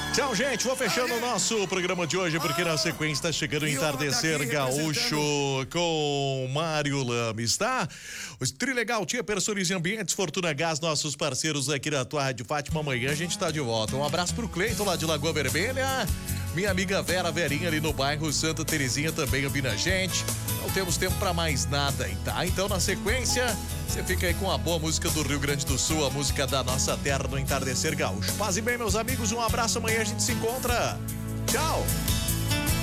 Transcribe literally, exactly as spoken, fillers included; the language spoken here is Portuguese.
Tchau, gente. Vou fechando o nosso programa de hoje, porque na sequência está chegando o Entardecer Gaúcho com Mário Lames, tá? O Trilegal, Tia Personalize Ambientes, Fortuna Gás, nossos parceiros aqui da tua Rádio Fátima. Amanhã a gente tá de volta. Um abraço pro Cleiton lá de Lagoa Vermelha. Minha amiga Vera Verinha ali no bairro Santa Terezinha também ouvindo a gente. Não temos tempo pra mais nada aí, tá? Então, na sequência, você fica aí com a boa música do Rio Grande do Sul, a música da nossa terra no Entardecer Gaúcho. Paz e bem, meus amigos, um abraço, amanhã a gente se encontra. Tchau!